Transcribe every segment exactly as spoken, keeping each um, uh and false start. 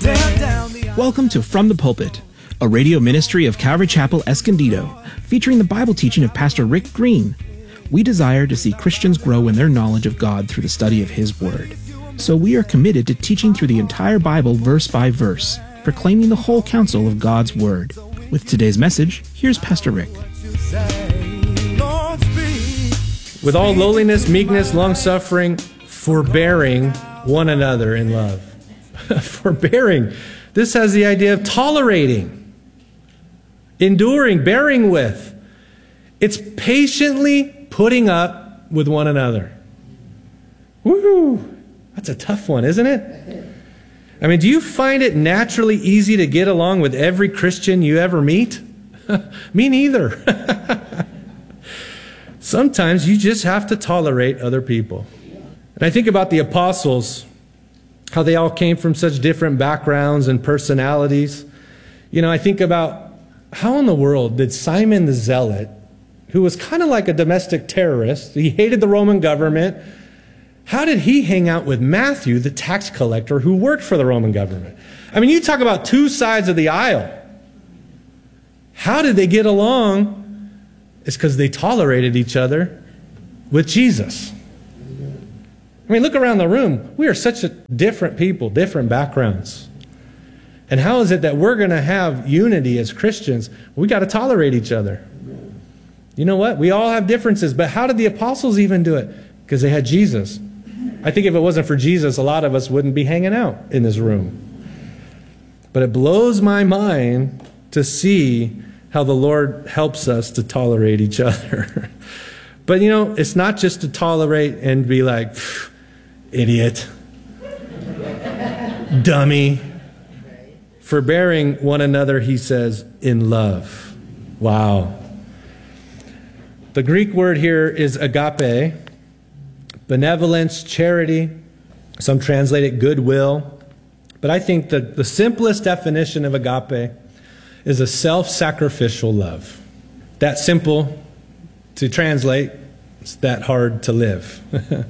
Welcome to From the Pulpit, a radio ministry of Calvary Chapel, Escondido, featuring the Bible teaching of Pastor Rick Green. We desire to see Christians grow in their knowledge of God through the study of His Word. So we are committed to teaching through the entire Bible verse by verse, proclaiming the whole counsel of God's Word. With today's message, here's Pastor Rick. With all lowliness, meekness, long-suffering, forbearing one another in love. Forbearing. This has the idea of tolerating, enduring, bearing with. It's patiently putting up with one another. Woo! That's a tough one, isn't it? I mean, do you find it naturally easy to get along with every Christian you ever meet? Me neither. Sometimes you just have to tolerate other people. And I think about the apostles, how they all came from such different backgrounds and personalities. You know, I think about how in the world did Simon the Zealot, who was kind of like a domestic terrorist, he hated the Roman government, how did he hang out with Matthew, the tax collector, who worked for the Roman government? I mean, you talk about two sides of the aisle. How did they get along? It's because they tolerated each other with Jesus. I mean, look around the room. We are such a different people, different backgrounds. And how is it that we're going to have unity as Christians? We got to tolerate each other. You know what? We all have differences, but how did the apostles even do it? Because they had Jesus. I think if it wasn't for Jesus, a lot of us wouldn't be hanging out in this room. But it blows my mind to see how the Lord helps us to tolerate each other. But you know, it's not just to tolerate and be like, idiot, dummy. Forbearing one another, he says, in love. Wow. The Greek word here is agape, benevolence, charity. Some translate it goodwill. But I think that the simplest definition of agape is a self-sacrificial love. That simple to translate, it's that hard to live.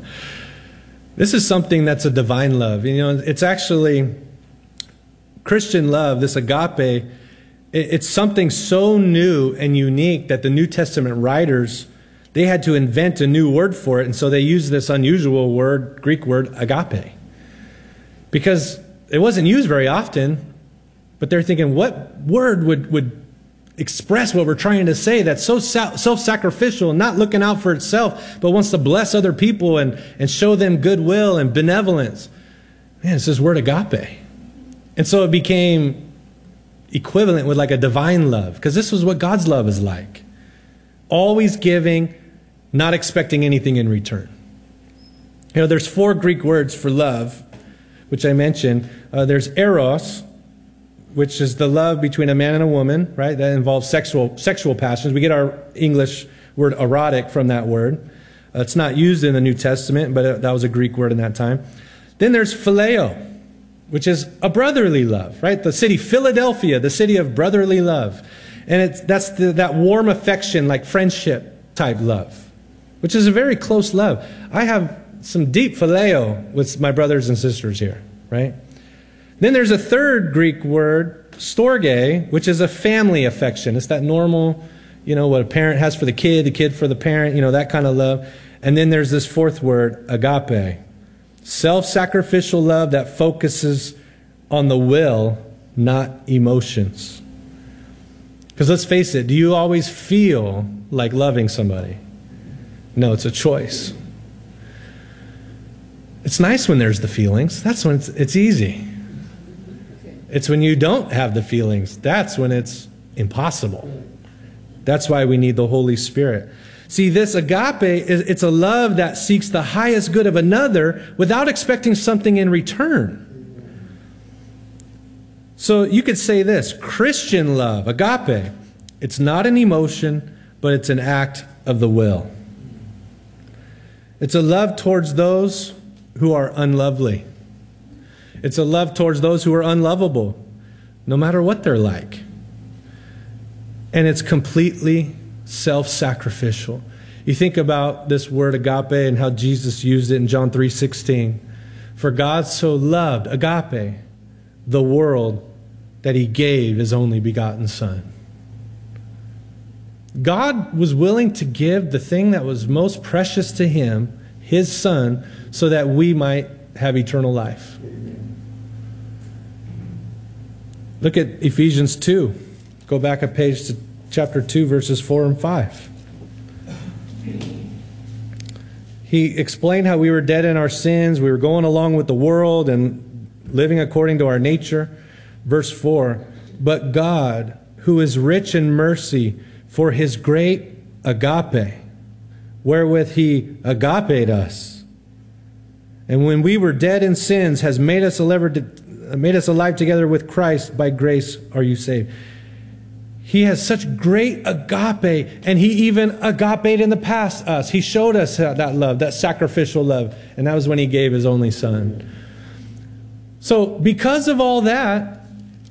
This is something that's a divine love. You know, it's actually Christian love, this agape. It's something so new and unique that the New Testament writers, they had to invent a new word for it. And so they used this unusual word, Greek word, agape. Because it wasn't used very often, but they're thinking, what word would, would express what we're trying to say that's so self-sacrificial and not looking out for itself, but wants to bless other people and, and show them goodwill and benevolence? Man, it's this word agape. And so it became equivalent with like a divine love, because this was what God's love is like. Always giving, not expecting anything in return. You know, there's four Greek words for love, which I mentioned. Uh, there's eros, which is the love between a man and a woman, right? That involves sexual sexual passions. We get our English word erotic from that word. Uh, it's not used in the New Testament, but it, that was a Greek word in that time. Then there's phileo, which is a brotherly love, right? The city Philadelphia, the city of brotherly love. And it's, that's the, that warm affection, like friendship type love, which is a very close love. I have some deep phileo with my brothers and sisters here, right? Then there's a third Greek word, storge, which is a family affection. It's that normal, you know, what a parent has for the kid, the kid for the parent, you know, that kind of love. And then there's this fourth word, agape, self-sacrificial love that focuses on the will, not emotions. Because let's face it, do you always feel like loving somebody? No, it's a choice. It's nice when there's the feelings. That's when it's, it's easy. It's when you don't have the feelings. That's when it's impossible. That's why we need the Holy Spirit. See, this agape, is it's a love that seeks the highest good of another without expecting something in return. So you could say this, Christian love, agape, it's not an emotion, but it's an act of the will. It's a love towards those who are unlovely. It's a love towards those who are unlovable, no matter what they're like. And it's completely self-sacrificial. You think about this word agape and how Jesus used it in John three sixteen. For God so loved, agape, the world that he gave his only begotten Son. God was willing to give the thing that was most precious to him, his Son, so that we might have eternal life. Look at Ephesians two. Go back a page to chapter two, verses four and five. He explained how we were dead in our sins. We were going along with the world and living according to our nature. Verse four, but God, who is rich in mercy, for his great agape, wherewith he agaped us, and when we were dead in sins, has made us alive, made us alive together with Christ. By grace are you saved. He has such great agape, and he even agaped in the past us. He showed us that love, that sacrificial love, and that was when he gave his only Son. So because of all that,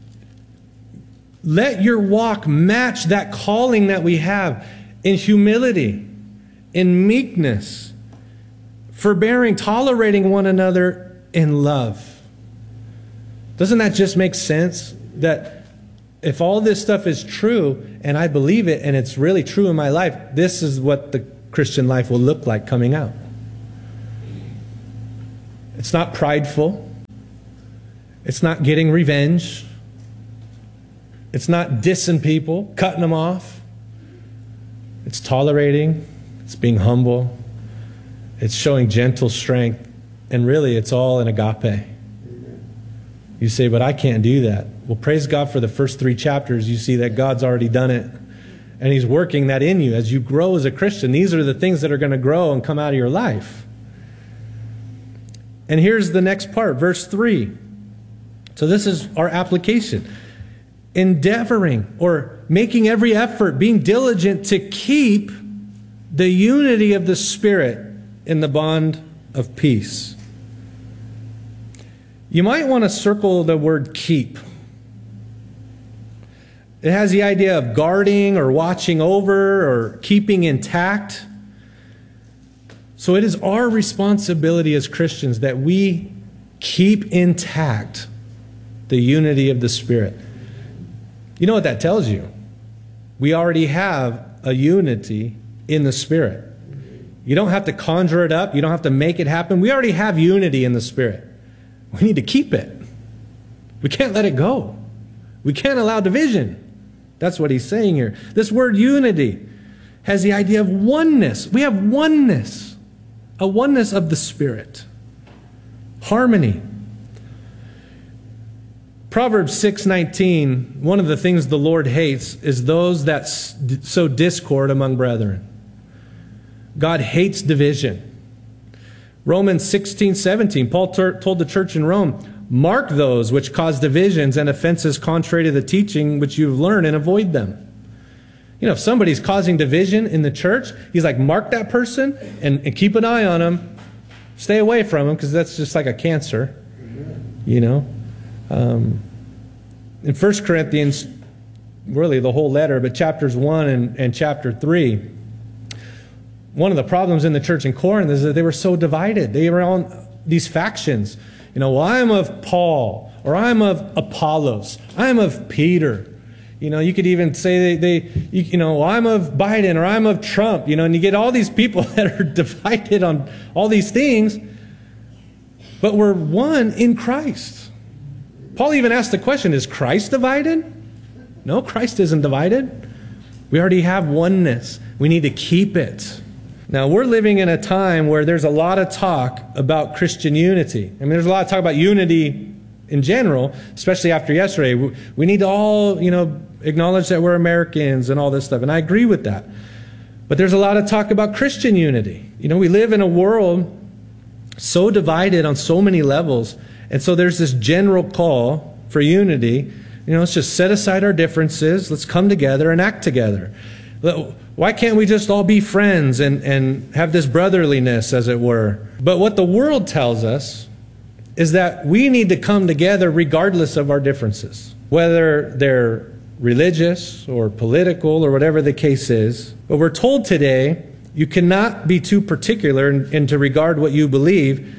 let your walk match that calling that we have in humility, in meekness, forbearing, tolerating one another in love. Doesn't that just make sense? That if all this stuff is true, and I believe it, and it's really true in my life, this is what the Christian life will look like coming out. It's not prideful. It's not getting revenge. It's not dissing people, cutting them off. It's tolerating. It's being humble. It's showing gentle strength. And really, it's all in agape. You say, but I can't do that. Well, praise God for the first three chapters. You see that God's already done it. And he's working that in you. As you grow as a Christian, these are the things that are going to grow and come out of your life. And here's the next part, verse three. So this is our application. Endeavoring, or making every effort, being diligent to keep the unity of the Spirit in the bond of peace. You might want to circle the word keep. It has the idea of guarding or watching over or keeping intact. So it is our responsibility as Christians that we keep intact the unity of the Spirit. You know what that tells you? We already have a unity in the Spirit. You don't have to conjure it up. You don't have to make it happen. We already have unity in the Spirit. We need to keep it. We can't let it go. We can't allow division. That's what he's saying here. This word unity has the idea of oneness. We have oneness. A oneness of the Spirit. Harmony. Proverbs six nineteen, one of the things the Lord hates is those that sow discord among brethren. God hates division. Romans sixteen seventeen, Paul told the church in Rome, mark those which cause divisions and offenses contrary to the teaching which you've learned, and avoid them. You know, if somebody's causing division in the church, he's like, mark that person and, and keep an eye on them. Stay away from them, because that's just like a cancer. You know? Um, in First Corinthians, really the whole letter, but chapters one and, and chapter three, one of the problems in the church in Corinth is that they were so divided. They were on these factions. You know, well, I'm of Paul, or I'm of Apollos, I'm of Peter. You know, you could even say they, they you, you know, well, I'm of Biden, or I'm of Trump. You know, and you get all these people that are divided on all these things, but we're one in Christ. Paul even asked the question, is Christ divided? No, Christ isn't divided. We already have oneness. We need to keep it. Now, we're living in a time where there's a lot of talk about Christian unity. I mean, there's a lot of talk about unity in general, especially after yesterday. We need to all, you know, acknowledge that we're Americans and all this stuff, and I agree with that. But there's a lot of talk about Christian unity. You know, we live in a world so divided on so many levels, and so there's this general call for unity. You know, let's just set aside our differences. Let's come together and act together. Why can't we just all be friends and, and have this brotherliness, as it were? But what the world tells us is that we need to come together regardless of our differences, whether they're religious or political or whatever the case is. But we're told today you cannot be too particular and, and to regard what you believe.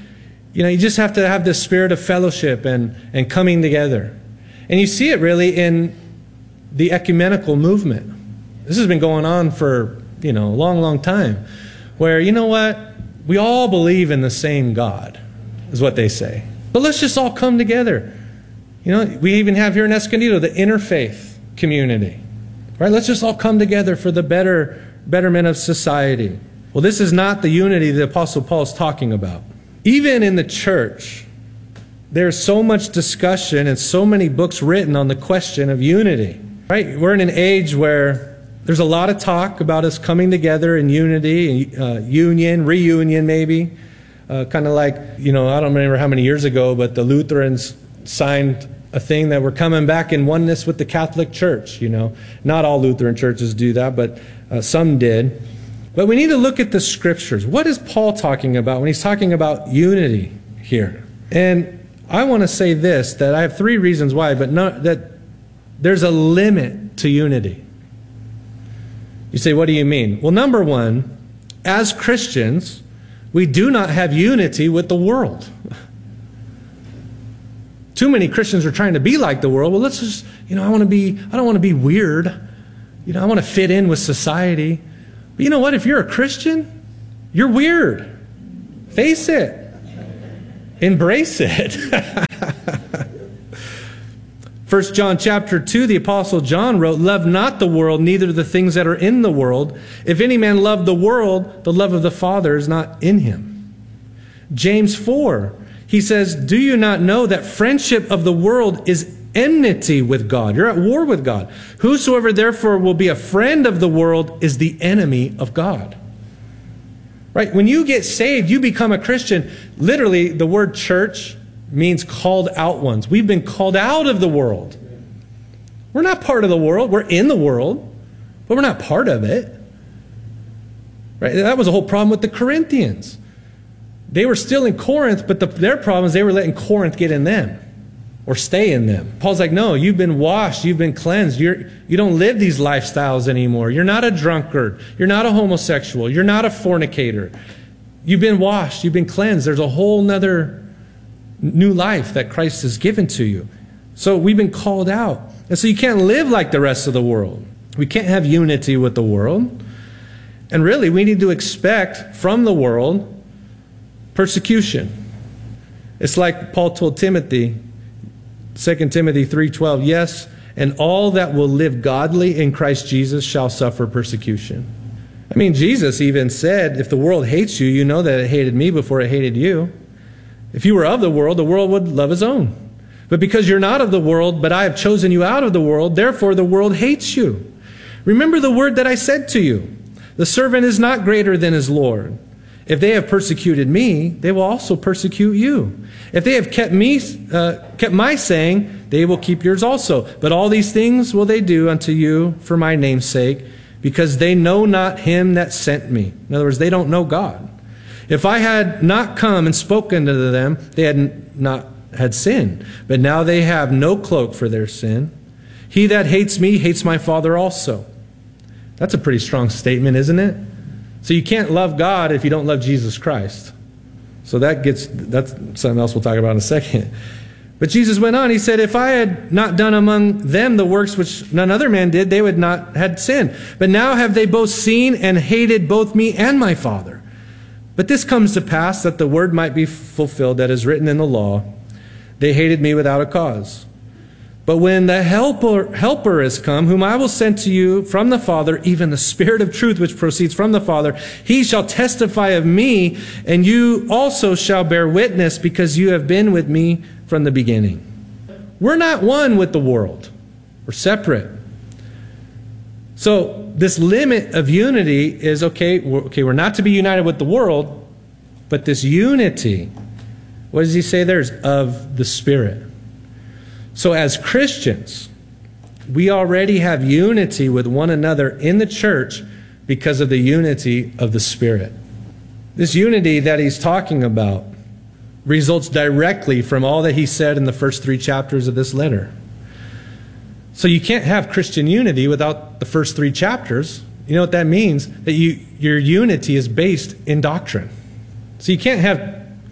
You know, you just have to have this spirit of fellowship and, and coming together. And you see it really in the ecumenical movement. This has been going on for, you know, a long, long time. Where, you know what? We all believe in the same God, is what they say. But let's just all come together. You know, we even have here in Escondido the interfaith community. Right? Let's just all come together for the better betterment of society. Well, this is not the unity the Apostle Paul is talking about. Even in the church, there's so much discussion and so many books written on the question of unity. Right? We're in an age where there's a lot of talk about us coming together in unity, uh, union, reunion maybe. Uh, kind of like, you know, I don't remember how many years ago, but the Lutherans signed a thing that we're coming back in oneness with the Catholic Church, you know. Not all Lutheran churches do that, but uh, some did. But we need to look at the Scriptures. What is Paul talking about when he's talking about unity here? And I want to say this, that I have three reasons why, but not, that there's a limit to unity. You say, what do you mean? Well, number one, as Christians, we do not have unity with the world. Too many Christians are trying to be like the world. Well, let's just, you know, I want to be, I don't want to be weird. You know, I want to fit in with society. But you know what? If you're a Christian, you're weird. Face it. Embrace it. First John chapter two, the Apostle John wrote, "Love not the world, neither the things that are in the world. If any man love the world, the love of the Father is not in him." James four, he says, "Do you not know that friendship of the world is enmity with God?" You're at war with God. "Whosoever therefore will be a friend of the world is the enemy of God." Right? When you get saved, you become a Christian. Literally, the word church means called out ones. We've been called out of the world. We're not part of the world. We're in the world, but we're not part of it. Right? That was the whole problem with the Corinthians. They were still in Corinth, but the, their problem is they were letting Corinth get in them or stay in them. Paul's like, no, you've been washed. You've been cleansed. You're, you don't live these lifestyles anymore. You're not a drunkard. You're not a homosexual. You're not a fornicator. You've been washed. You've been cleansed. There's a whole nother new life that Christ has given to you. So we've been called out. And so you can't live like the rest of the world. We can't have unity with the world. And really, we need to expect from the world persecution. It's like Paul told Timothy, Second Timothy three twelve, "Yes, and all that will live godly in Christ Jesus shall suffer persecution." I mean, Jesus even said, if the world hates you, you know that it hated me before it hated you. If you were of the world, the world would love his own. But because you're not of the world, but I have chosen you out of the world, therefore the world hates you. Remember the word that I said to you. The servant is not greater than his Lord. If they have persecuted me, they will also persecute you. If they have kept me, uh, kept my saying, they will keep yours also. But all these things will they do unto you for my name's sake, because they know not him that sent me. In other words, they don't know God. If I had not come and spoken to them, they had not had sin. But now they have no cloak for their sin. He that hates me hates my Father also. That's a pretty strong statement, isn't it? So you can't love God if you don't love Jesus Christ. So that gets, that's something else we'll talk about in a second. But Jesus went on, he said, if I had not done among them the works which none other man did, they would not have sinned. But now have they both seen and hated both me and my Father. But this comes to pass that the word might be fulfilled that is written in the law. They hated me without a cause. But when the helper, helper is come, whom I will send to you from the Father, even the Spirit of truth which proceeds from the Father, he shall testify of me, and you also shall bear witness, because you have been with me from the beginning. We're not one with the world. We're separate. So this limit of unity is, okay, we're, okay, we're not to be united with the world, but this unity, what does he say there, is of the Spirit. So as Christians, we already have unity with one another in the church because of the unity of the Spirit. This unity that he's talking about results directly from all that he said in the first three chapters of this letter. So you can't have Christian unity without the first three chapters. You know what that means? That you, your unity is based in doctrine. So you can't have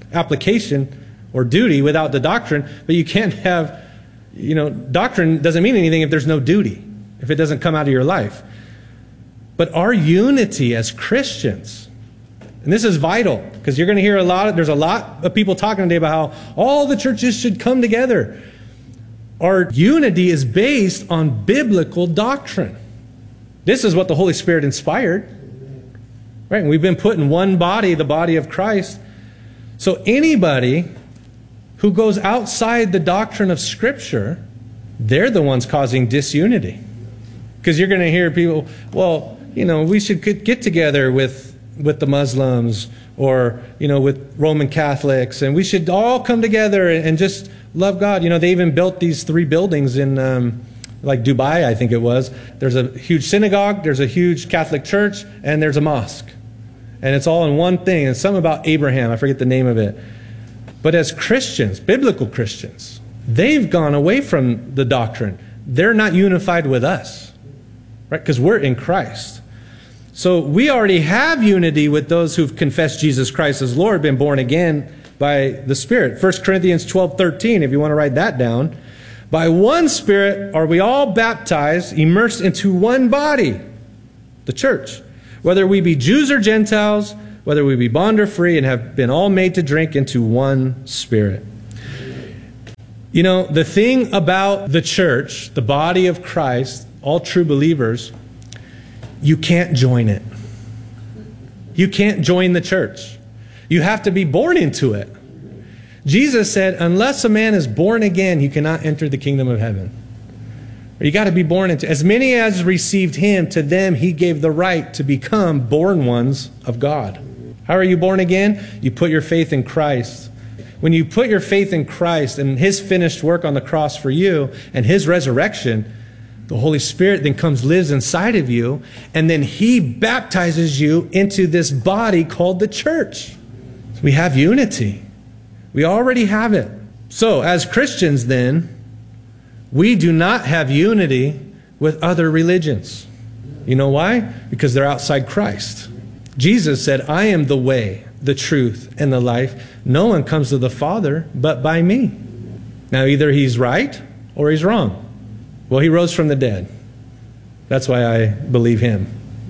application or duty without the doctrine, but you can't have, you know, doctrine doesn't mean anything if there's no duty, if it doesn't come out of your life. But our unity as Christians, and this is vital, because you're going to hear a lot, of, there's a lot of people talking today about how all the churches should come together. Our unity is based on biblical doctrine. This is what the Holy Spirit inspired. Right? And we've been put in one body, the body of Christ. So anybody who goes outside the doctrine of Scripture, they're the ones causing disunity. Because you're going to hear people, well, you know, we should get together with, with the Muslims or, you know, with Roman Catholics, and we should all come together and, and just love God. You know, they even built these three buildings in, um, like Dubai, I think it was. There's a huge synagogue, there's a huge Catholic church, and there's a mosque. And it's all in one thing. And something about Abraham, I forget the name of it. But as Christians, biblical Christians, they've gone away from the doctrine. They're not unified with us, right? Because we're in Christ. So we already have unity with those who've confessed Jesus Christ as Lord, been born again by the Spirit. First Corinthians twelve thirteen, if you want to write that down. By one Spirit are we all baptized, immersed into one body, the church. Whether we be Jews or Gentiles, whether we be bond or free, and have been all made to drink into one Spirit. You know, the thing about the church, the body of Christ, all true believers, you can't join it. You can't join the church. You have to be born into it. Jesus said, unless a man is born again, you cannot enter the kingdom of heaven. You got to be born into, as many as received him, to them he gave the right to become born ones of God. How are you born again? You put your faith in Christ. When you put your faith in Christ and his finished work on the cross for you and his resurrection, the Holy Spirit then comes, lives inside of you, and then he baptizes you into this body called the church. We have unity. We already have it. So as Christians then, we do not have unity with other religions. You know why? Because they're outside Christ. Jesus said, I am the way, the truth, and the life. No one comes to the Father but by me. Now either he's right or he's wrong. Well, he rose from the dead. That's why I believe him.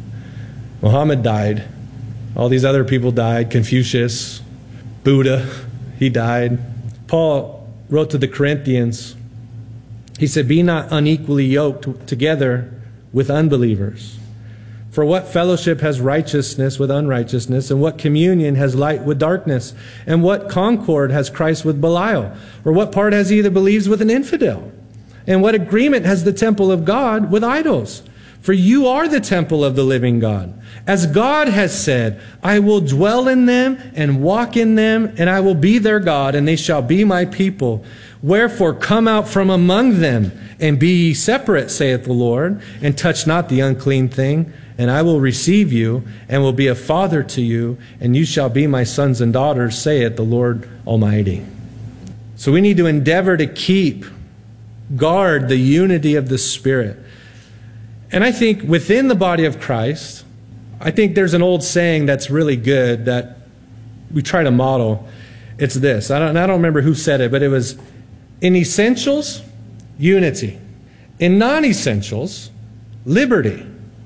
Muhammad died. All these other people died. Confucius, Buddha, he died. Paul wrote to the Corinthians, he said, be not unequally yoked together with unbelievers. For what fellowship has righteousness with unrighteousness? And what communion has light with darkness? And what concord has Christ with Belial? Or what part has he that believes with an infidel? And what agreement has the temple of God with idols? For you are the temple of the living God. As God has said, I will dwell in them and walk in them, and I will be their God, and they shall be my people. Wherefore come out from among them, and be ye separate, saith the Lord, and touch not the unclean thing, and I will receive you, and will be a father to you, and you shall be my sons and daughters, saith the Lord Almighty. So we need to endeavor to keep, guard the unity of the Spirit. And I think within the body of Christ, I think there's an old saying that's really good that we try to model. It's this. I don't, I don't remember who said it, but it was, in essentials, unity. In non-essentials, liberty.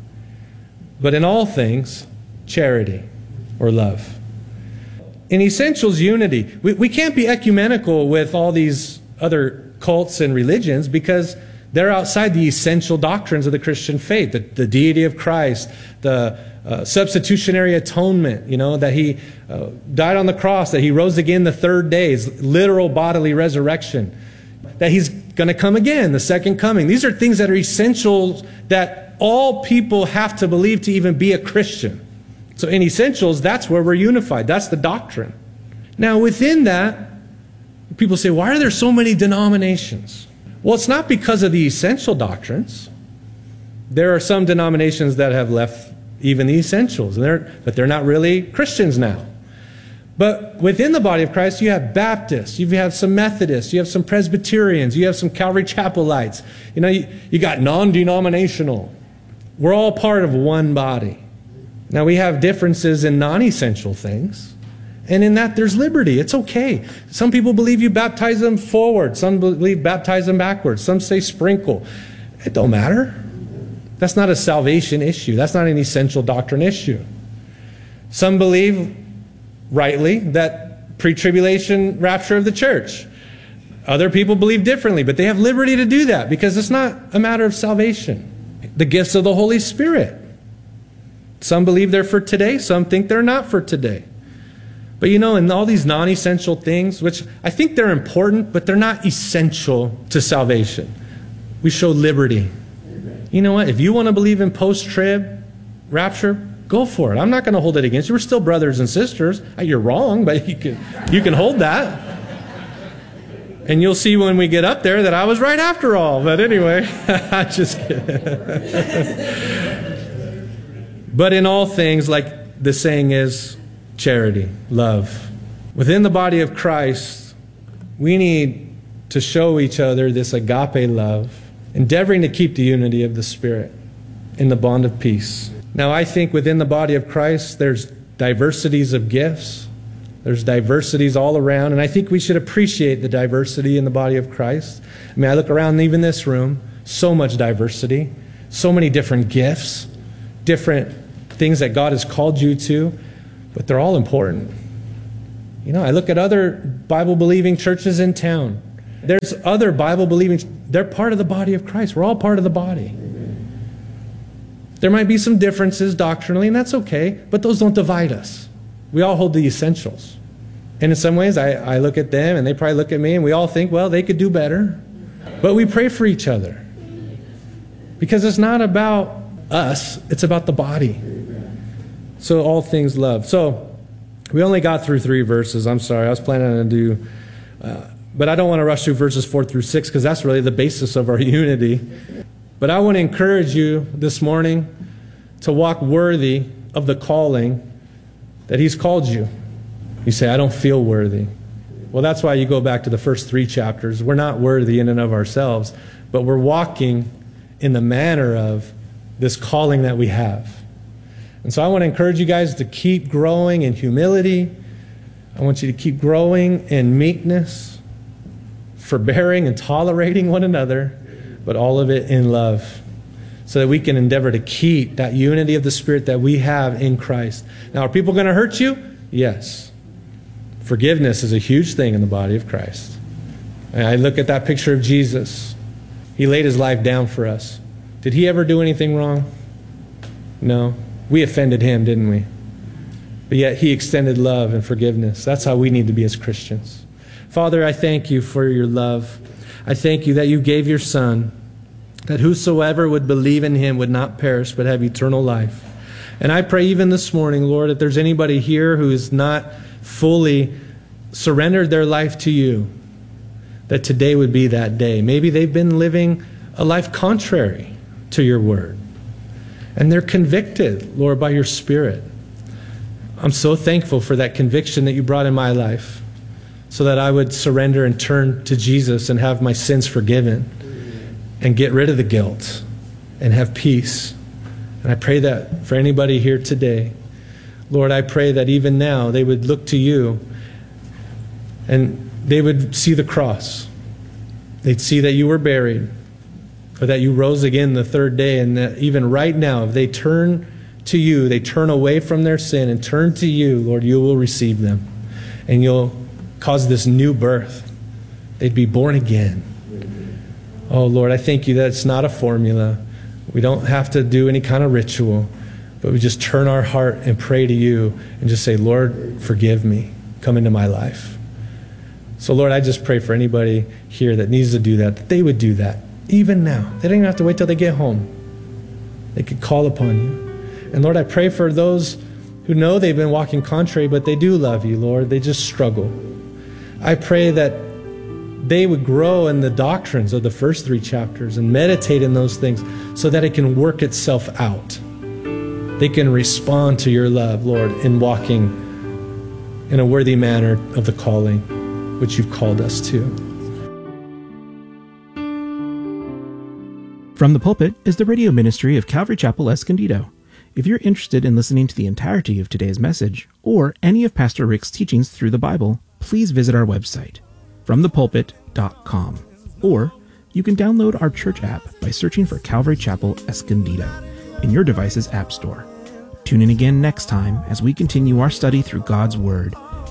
But in all things, charity or love. In essentials, unity. We, we can't be ecumenical with all these other cults and religions because they're outside the essential doctrines of the Christian faith. The, the deity of Christ, the uh, substitutionary atonement, you know, that he uh, died on the cross, that he rose again the third day, his literal bodily resurrection, that he's going to come again, the second coming. These are things that are essential that all people have to believe to even be a Christian. So in essentials, that's where we're unified. That's the doctrine. Now within that, people say, why are there so many denominations? Well, it's not because of the essential doctrines. There are some denominations that have left even the essentials, and they're, but they're not really Christians now. But within the body of Christ, you have Baptists, you have some Methodists, you have some Presbyterians, you have some Calvary Chapelites. You know, you, you got non-denominational. We're all part of one body. Now, we have differences in non-essential things, And in that, there's liberty. It's okay. Some people believe you baptize them forward. Some believe baptize them backwards. Some say sprinkle. It don't matter. That's not a salvation issue. That's not an essential doctrine issue. Some believe, rightly, that pre-tribulation rapture of the church. Other people believe differently, but they have liberty to do that because it's not a matter of salvation. The gifts of the Holy Spirit. Some believe they're for today. Some think they're not for today. But you know, in all these non-essential things, which I think they're important, but they're not essential to salvation, we show liberty. You know what? If you want to believe in post-trib rapture, go for it. I'm not going to hold it against you. We're still brothers and sisters. You're wrong, but you can, you can hold that. And you'll see when we get up there that I was right after all. But anyway, I just kidding. But in all things, like the saying is, charity, love. Within the body of Christ, we need to show each other this agape love, endeavoring to keep the unity of the Spirit in the bond of peace. Now, I think within the body of Christ, there's diversities of gifts. There's diversities all around, and I think we should appreciate the diversity in the body of Christ. I mean, I look around even this room, so much diversity, so many different gifts, different things that God has called you to, but they're all important. You know, I look at other Bible-believing churches in town. There's other Bible-believing, they're part of the body of Christ. We're all part of the body. There might be some differences doctrinally, and that's okay, but those don't divide us. We all hold the essentials. And in some ways, I, I look at them, and they probably look at me, and we all think, well, they could do better. But we pray for each other. Because it's not about us, it's about the body. So all things love. So we only got through three verses. I'm sorry, I was planning to do... Uh, but I don't want to rush through verses four through six, because that's really the basis of our unity. But I want to encourage you this morning to walk worthy of the calling that He's called you. You say, I don't feel worthy. Well, that's why you go back to the first three chapters. We're not worthy in and of ourselves, but we're walking in the manner of this calling that we have. And so I want to encourage you guys to keep growing in humility. I want you to keep growing in meekness, forbearing and tolerating one another, but all of it in love, so that we can endeavor to keep that unity of the Spirit that we have in Christ. Now, are people going to hurt you? Yes. Forgiveness is a huge thing in the body of Christ. And I look at that picture of Jesus. He laid His life down for us. Did He ever do anything wrong? No. We offended Him, didn't we? But yet He extended love and forgiveness. That's how we need to be as Christians. Father, I thank You for Your love. I thank You that You gave Your Son, that whosoever would believe in Him would not perish but have eternal life. And I pray even this morning, Lord, if there's anybody here who is not fully surrendered their life to You, that today would be that day. Maybe they've been living a life contrary to Your word, and they're convicted, Lord, by Your Spirit. I'm so thankful for that conviction that You brought in my life, so that I would surrender and turn to Jesus and have my sins forgiven and get rid of the guilt and have peace. And I pray that for anybody here today. Lord, I pray that even now they would look to You and they would see the cross. They'd see that You were buried, or that You rose again the third day, and that even right now, if they turn to You, they turn away from their sin and turn to You, Lord, You will receive them. And You'll cause this new birth. They'd be born again. Oh, Lord, I thank You that it's not a formula. We don't have to do any kind of ritual, but we just turn our heart and pray to You and just say, Lord, forgive me. Come into my life. So, Lord, I just pray for anybody here that needs to do that, that they would do that even now. They don't even have to wait till they get home. They could call upon You. And, Lord, I pray for those who know they've been walking contrary, but they do love You, Lord. They just struggle. I pray that they would grow in the doctrines of the first three chapters and meditate in those things so that it can work itself out. They can respond to Your love, Lord, in walking in a worthy manner of the calling which You've called us to. From the pulpit is the radio ministry of Calvary Chapel Escondido. If you're interested in listening to the entirety of today's message, or any of Pastor Rick's teachings through the Bible, please visit our website, from the pulpit dot com, or you can download our church app by searching for Calvary Chapel Escondido in your device's app store. Tune in again next time as we continue our study through God's Word